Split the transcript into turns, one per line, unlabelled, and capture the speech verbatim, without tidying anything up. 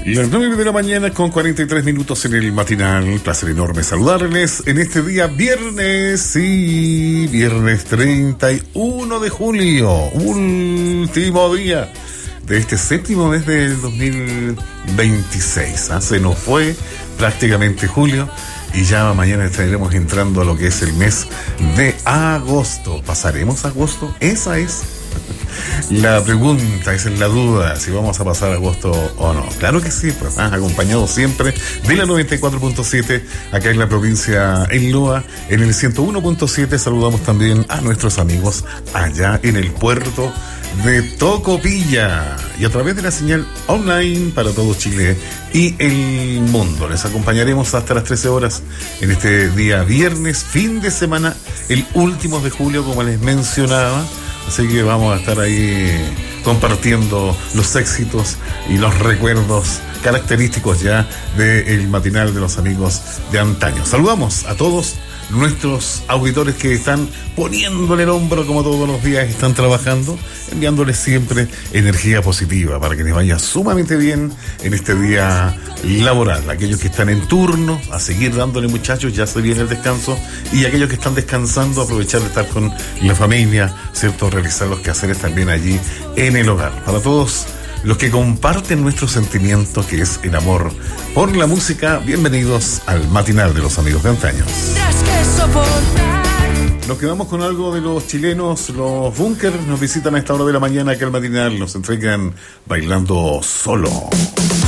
Las nueve de la mañana con cuarenta y tres minutos en el matinal. Placer enorme saludarles en este día viernes, sí, viernes treinta y uno de julio, último día de este séptimo mes del dos mil veintiséis. ¿Ah? Se nos fue prácticamente julio y ya mañana estaremos entrando a lo que es el mes de agosto. ¿Pasaremos agosto? Esa es la pregunta, esa es la duda, si vamos a pasar agosto o no. Claro que sí, pues, ¿ah? Acompañado siempre de la noventa y cuatro punto siete, acá en la provincia en Loa, en el ciento uno punto siete. Saludamos también a nuestros amigos allá en el puerto de Tocopilla y a través de la señal online para todo Chile y el mundo. Les acompañaremos hasta las trece horas en este día viernes, fin de semana, el último de julio, como les mencionaba. Así que vamos a estar ahí compartiendo los éxitos y los recuerdos característicos ya del matinal de los amigos de antaño. Saludamos a todos nuestros auditores que están poniéndole el hombro como todos los días, están trabajando, enviándoles siempre energía positiva para que les vaya sumamente bien en este día laboral. Aquellos que están en turno, a seguir dándole, muchachos, ya se viene el descanso, y aquellos que están descansando, aprovechar de estar con la familia, ¿cierto? Realizar los quehaceres también allí en el hogar. Para todos los que comparten nuestro sentimiento, que es el amor por la música, bienvenidos al matinal de los amigos de antaño. Nos quedamos con algo de los chilenos, los Bunkers. Nos visitan a esta hora de la mañana, que al matinal nos entregan Bailando Solo.